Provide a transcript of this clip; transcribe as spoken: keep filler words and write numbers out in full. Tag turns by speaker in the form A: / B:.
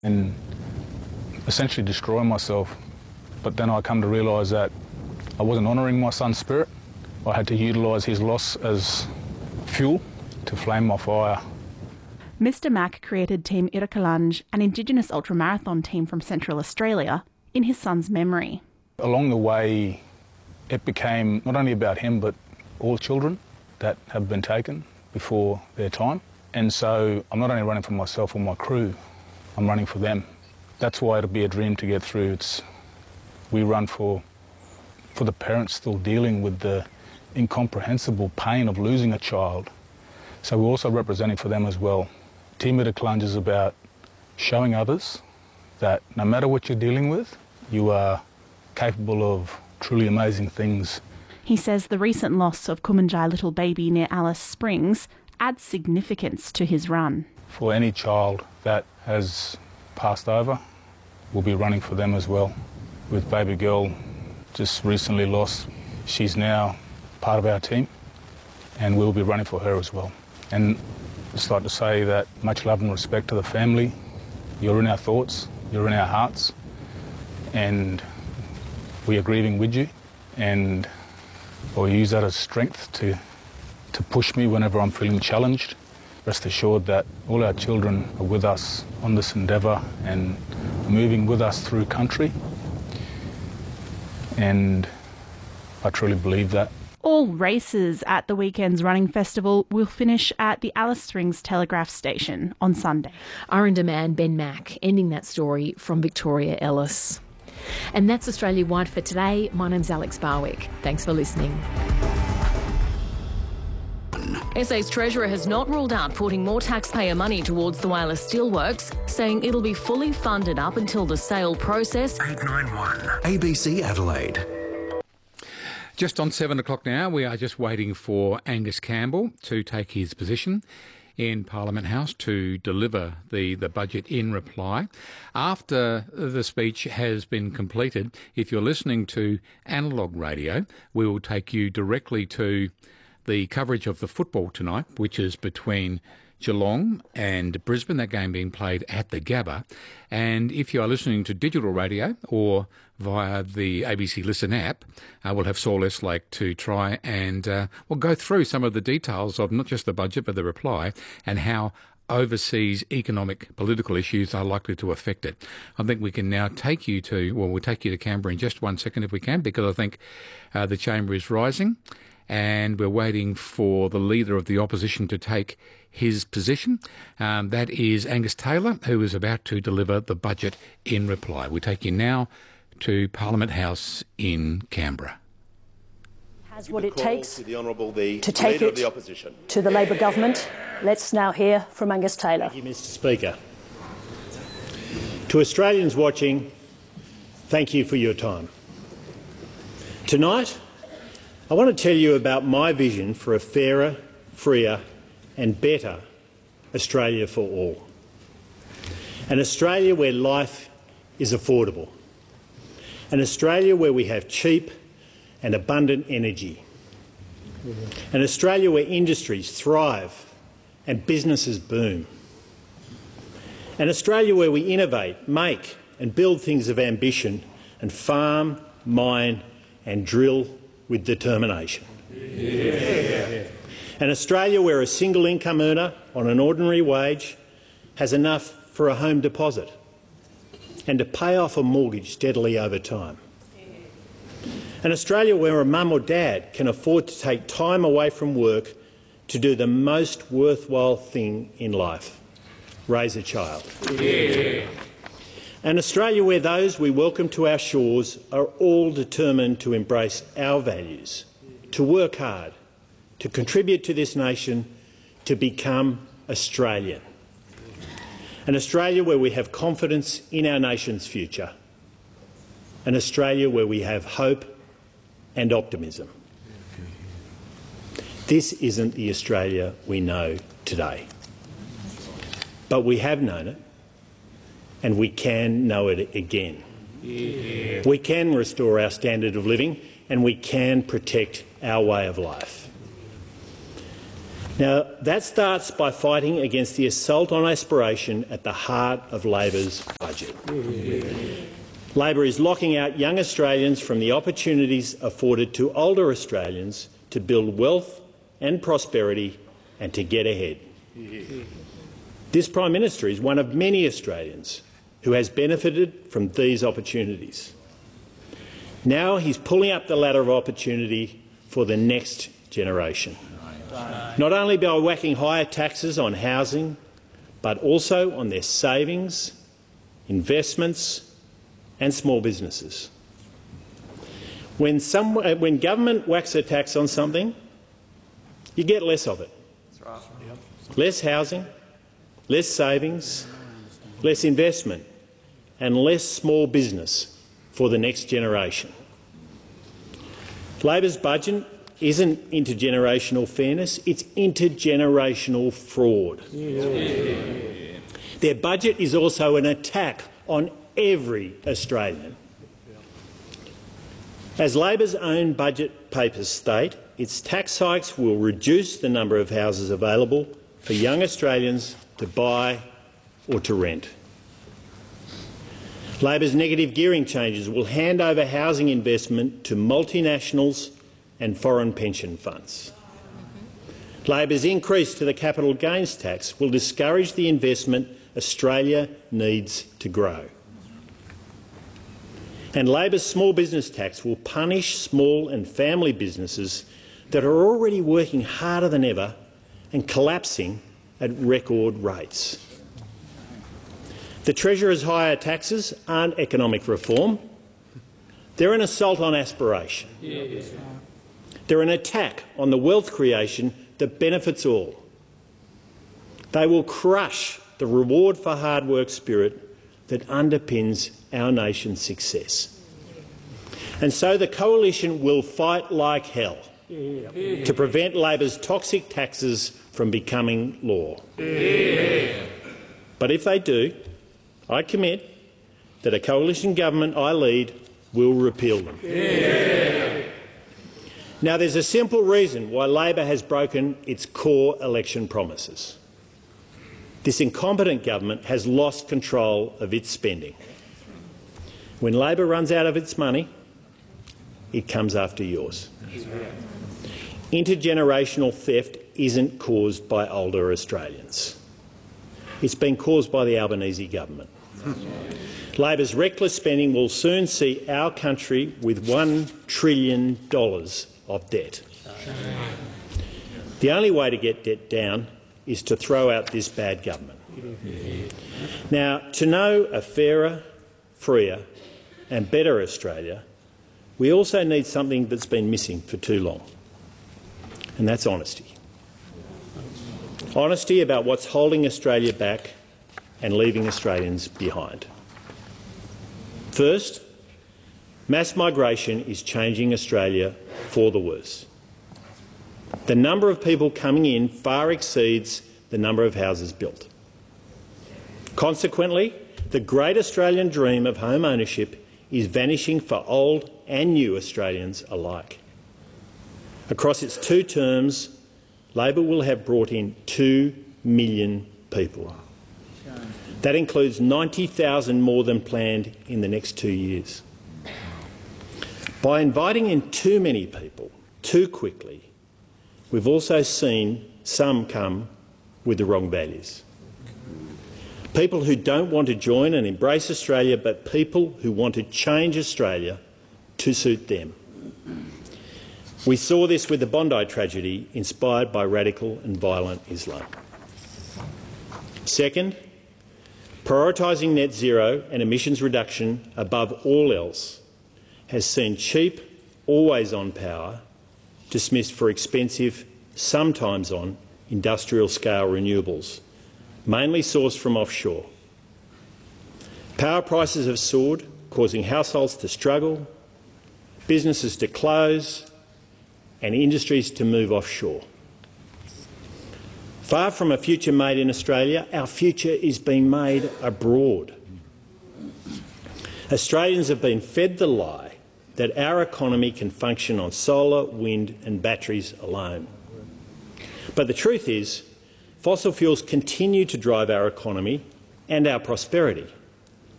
A: and essentially destroy myself. But then I come to realise that I wasn't honouring my son's spirit. I had to utilise his loss as fuel to flame my fire.
B: Mister Mack created Team Irakalanj, an Indigenous ultramarathon team from Central Australia, in his son's memory.
A: Along the way, it became not only about him, but all children that have been taken before their time. And so I'm not only running for myself or my crew, I'm running for them. That's why it'll be a dream to get through. It's, we run for, for the parents still dealing with the incomprehensible pain of losing a child. So we're also representing for them as well. Team Irakalanj is about showing others that no matter what you're dealing with, you are capable of truly amazing things.
B: He says the recent loss of Kumanjai Little Baby near Alice Springs adds significance to his run.
A: For any child that has passed over, we'll be running for them as well. With baby girl just recently lost, she's now part of our team and we'll be running for her as well. And I'd just like to say that much love and respect to the family. You're in our thoughts, you're in our hearts, and we are grieving with you, and I'll use that as strength to, to push me whenever I'm feeling challenged. Rest assured that all our children are with us on this endeavour and moving with us through country, and I truly believe that.
B: All races at the weekend's running festival will finish at the Alice Springs Telegraph Station on Sunday.
C: Aranda man Ben Mack ending that story from Victoria Ellis. And that's Australia Wide for today. My name's Alex Barwick. Thanks for listening.
D: S A's Treasurer has not ruled out putting more taxpayer money towards the Wireless Steelworks, saying it'll be fully funded up until the sale process.
E: eight nine one A B C Adelaide.
F: Just on seven o'clock now, we are just waiting for Angus Campbell to take his position in Parliament House to deliver the, the budget in reply. After the speech has been completed, if you're listening to analogue radio, we will take you directly to the coverage of the football tonight, which is between Geelong and Brisbane, that game being played at the Gabba. And if you are listening to digital radio or via the A B C Listen app, uh, we'll have Saul Eslake to try and uh, we'll go through some of the details of not just the budget but the reply and how overseas economic political issues are likely to affect it. I think we can now take you to, well, we'll take you to Canberra in just one second if we can, because I think uh, the chamber is rising and we're waiting for the leader of the opposition to take his position. Um, that is Angus Taylor, who is about to deliver the budget in reply. We take you now to Parliament House in Canberra.
G: Has what it takes
H: to, the Honourable, the
G: to take
H: Leader
G: it
H: of the Opposition.
G: to the Labor government. Let's now hear from Angus Taylor.
I: Thank you, Mister Speaker. To Australians watching, thank you for your time. Tonight, I want to tell you about my vision for a fairer, freer and better Australia for all. An Australia where life is affordable. An Australia where we have cheap and abundant energy. An Australia where industries thrive and businesses boom. An Australia where we innovate, make and build things of ambition and farm, mine and drill with determination. Yeah. An Australia where a single income earner on an ordinary wage has enough for a home deposit and to pay off a mortgage steadily over time. An Australia where a mum or dad can afford to take time away from work to do the most worthwhile thing in life, raise a child. Yeah. An Australia where those we welcome to our shores are all determined to embrace our values, to work hard, to contribute to this nation, to become Australian. An Australia where we have confidence in our nation's future. An Australia where we have hope and optimism. This isn't the Australia we know today. But we have known it, and we can know it again. Yeah. We can restore our standard of living, and we can protect our way of life. Now, that starts by fighting against the assault on aspiration at the heart of Labor's budget. Yeah. Labor is locking out young Australians from the opportunities afforded to older Australians to build wealth and prosperity and to get ahead. Yeah. This Prime Minister is one of many Australians who has benefited from these opportunities. Now he's pulling up the ladder of opportunity for the next generation, not only by whacking higher taxes on housing, but also on their savings, investments and small businesses. When, some, when government whacks a tax on something, you get less of it. Less housing, less savings, less investment and less small business for the next generation. Labor's budget isn't intergenerational fairness, it's intergenerational fraud. Yeah. Their budget is also an attack on every Australian. As Labor's own budget papers state, its tax hikes will reduce the number of houses available for young Australians to buy or to rent. Labor's negative gearing changes will hand over housing investment to multinationals and foreign pension funds. Labor's increase to the capital gains tax will discourage the investment Australia needs to grow. And Labor's small business tax will punish small and family businesses that are already working harder than ever and collapsing at record rates. The Treasurer's higher taxes aren't economic reform. They're an assault on aspiration. Yes. They're an attack on the wealth creation that benefits all. They will crush the reward for hard work spirit that underpins our nation's success. And so the Coalition will fight like hell yeah. to prevent Labor's toxic taxes from becoming law. Yeah. But if they do, I commit that a coalition government I lead will repeal them. Yeah. Now, there's a simple reason why Labor has broken its core election promises. This incompetent government has lost control of its spending. When Labor runs out of its money, it comes after yours. Intergenerational theft isn't caused by older Australians. It's been caused by the Albanese government. Labor's reckless spending will soon see our country with one trillion dollars of debt. The only way to get debt down is to throw out this bad government. Now, to know a fairer, freer and better Australia, we also need something that's been missing for too long, and that's honesty. Honesty about what's holding Australia back and leaving Australians behind. First, mass migration is changing Australia for the worse. The number of people coming in far exceeds the number of houses built. Consequently, the great Australian dream of home ownership is vanishing for old and new Australians alike. Across its two terms, Labor will have brought in two million people. That includes ninety thousand more than planned in the next two years. By inviting in too many people too quickly, we've also seen some come with the wrong values. People who don't want to join and embrace Australia, but people who want to change Australia to suit them. We saw this with the Bondi tragedy, inspired by radical and violent Islam. Second, prioritising net zero and emissions reduction above all else has seen cheap, always-on power dismissed for expensive, sometimes-on, industrial-scale renewables, mainly sourced from offshore. Power prices have soared, causing households to struggle, businesses to close and industries to move offshore. Far from a future made in Australia, our future is being made abroad. Australians have been fed the lie that our economy can function on solar, wind and batteries alone. But But the truth is, fossil fuels continue to drive our economy and our prosperity.